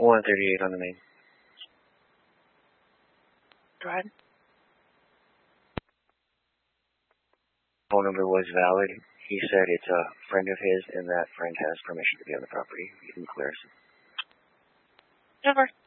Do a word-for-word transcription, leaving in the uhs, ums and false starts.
one thirty-eight on the main. Go ahead. Phone number was valid. He said it's a friend of his, and that friend has permission to be on the property. You can clear us. Over.